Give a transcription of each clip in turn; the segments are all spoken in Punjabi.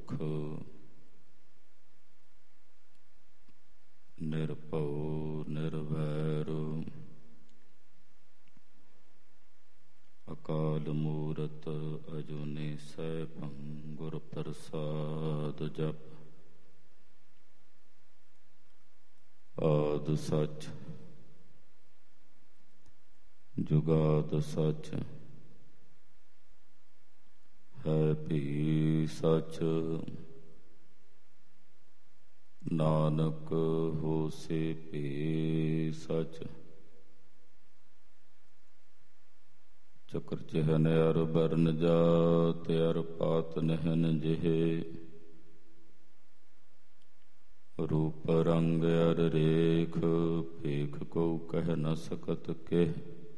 ਪੁਰਖ ਨਿਰਭਉ ਨਿਰਵੈਰ ਅਕਾਲ ਮੂਰਤ ਅਜੂਨੀ ਸੈਭੰ ਗੁਰ ਪ੍ਰਸਾਦ ਜਪ। ਆਦਿ ਸੱਚ ਜੁਗਾਦ ਸੱਚ ਹੈ ਭੀ ਸੱਚ। ਨਾਨਕ ਹੋਸੀ ਭੀ ਸੱਚ। ਚਕਰ ਚਿਹਨ ਅਰ ਬਰਨ ਜਾਤਿ ਅਰ ਪਾਤ ਨਹਿਨ ਜਿਹੇ। ਰੂਪ ਰੰਗ ਅਰ ਰੇਖ ਭੇਖ ਕੋ ਕਹਿ ਨ ਸਕਤ ਕਿਹ।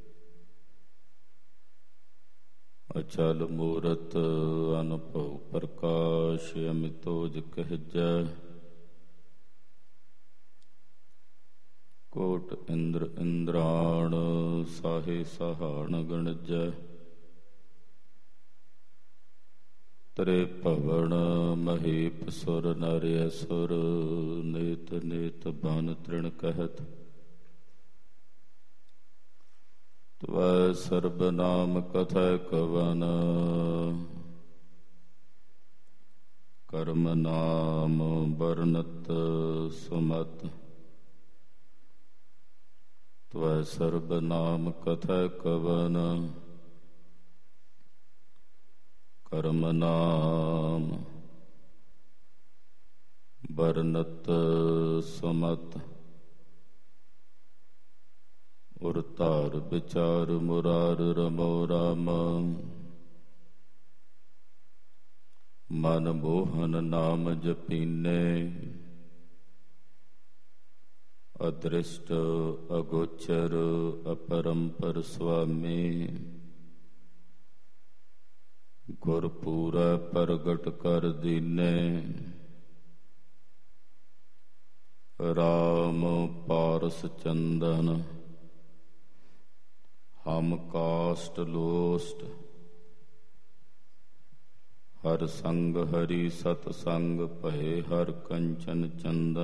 ਅਚਲ ਮੂਰਤ ਅਨੁਭਉ ਪ੍ਰਕਾਸ਼ ਅਮਿਤੋਜ ਕਹਿਜੈ। ਕੋਟ ਇੰਦਰ ਇੰਦਰਾਣ ਸਾਹੇ ਸਹਾਣ ਗਣਜੈ। ਤਰੇ ਭਵਨ ਮਹੀਪ ਸੁਰ ਨਰ ਅਸੁਰ ਨੇਤ ਨੇਤ ਬਨ ਤ੍ਰਿਣ ਕਹਿਤ। ਤਵੈ ਸਰਬ ਨਾਮ ਕਥੈ ਕਵਨ ਕਰਮ ਨਾਮ ਬਰਨਤ ਸੁਮਤ। ਤਵੈ ਸਰਬ ਨਾਮ ਕਥੈ ਕਵਨ ਕਰਮ ਨਾਮ ਬਰਨਤ ਸੁਮਤ। ਉਰ ਧਾਰ ਵਿਚਾਰ ਮੁਰਾਰ ਰਮੋ ਰਾਮ। ਮਨ ਮੋਹਨ ਨਾਮ ਜਪੀਨੇ। ਅਦ੍ਰਿਸ਼ਟ ਅਗੋਚਰ ਅਪਰੰਪਰ ਸੁਆਮੀ। ਗੁਰ ਪੂਰੈ ਪ੍ਰਗਟ ਕਰ ਦੀਨੇ। ਰਾਮ ਪਾਰਸ ਚੰਦਨ ਹਮ ਕਾਸ਼ਟ ਲੋਸਟ। ਹਰ ਸੰਗ ਹਰੀ ਸਤ ਸੰਗ ਭਏ ਹਰ ਕੰਚਨ ਚੰਦਨ।